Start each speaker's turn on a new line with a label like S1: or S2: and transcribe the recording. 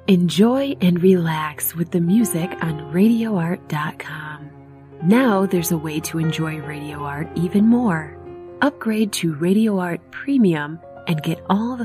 S1: Enjoy and relax with the music on RadioArt.com. Now there's a way to enjoy Radio Art even more. Upgrade to Radio Art Premium and get all the